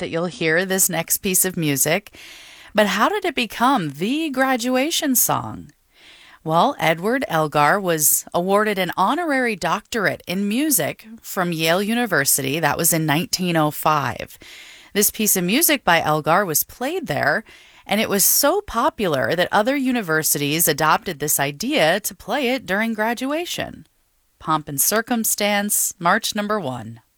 that you'll hear this next piece of music. But how did it become the graduation song? Well, Edward Elgar was awarded an honorary doctorate in music from Yale University. That was in 1905. This piece of music by Elgar was played there, and it was so popular that other universities adopted this idea to play it during graduation. Pomp and Circumstance, March number 1.